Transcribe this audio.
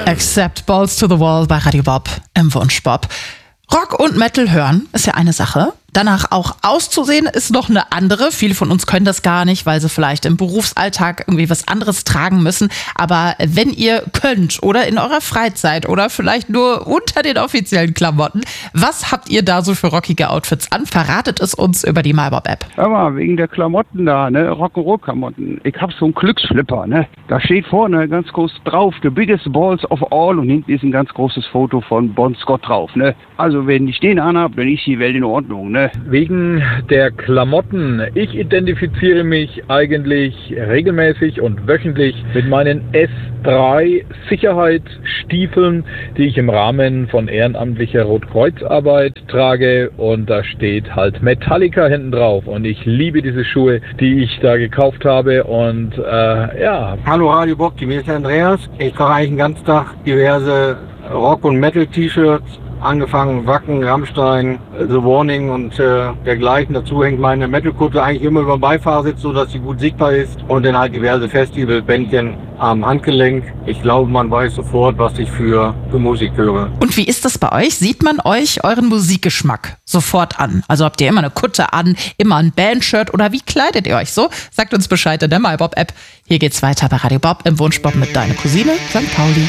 Accept Balls to the Wall bei Radio Bob im Wunschbob. Rock und Metal hören ist ja eine Sache. Danach auch auszusehen ist noch eine andere. Viele von uns können das gar nicht, weil sie vielleicht im Berufsalltag irgendwie was anderes tragen müssen. Aber wenn ihr könnt oder in eurer Freizeit oder vielleicht nur unter den offiziellen Klamotten, was habt ihr da so für rockige Outfits an? Verratet es uns über die MyBob-App. Hör mal, wegen der Klamotten da, ne, Rock'n'Roll-Klamotten. Ich hab so einen Glücksflipper, ne. Da steht vorne ganz groß drauf, the biggest balls of all, und hinten ist ein ganz großes Foto von Bon Scott drauf, ne. Also wenn ich den anhab, dann ist die Welt in Ordnung, ne. Wegen der Klamotten. Ich identifiziere mich eigentlich regelmäßig und wöchentlich mit meinen S3 Sicherheitsstiefeln, die ich im Rahmen von ehrenamtlicher Rotkreuzarbeit trage, und da steht halt Metallica hinten drauf, und ich liebe diese Schuhe, die ich da gekauft habe, und ja. Hallo Radio Bob, hier ist der Andreas. Ich trage eigentlich den ganzen Tag diverse Rock- und Metal-T-Shirts. Angefangen Wacken, Rammstein, The Warning und dergleichen. Dazu hängt meine Metal-Kutte eigentlich immer über dem Beifahrersitz, so dass sie gut sichtbar ist. Und dann halt diverse Festivalbändchen am Handgelenk. Ich glaube, man weiß sofort, was ich für Musik höre. Und wie ist das bei euch? Sieht man euch euren Musikgeschmack sofort an? Also habt ihr immer eine Kutte an, immer ein Bandshirt, oder wie kleidet ihr euch so? Sagt uns Bescheid in der MyBob-App. Hier geht's weiter bei Radio Bob im Wunschbob mit Deine Cousine St. Pauli.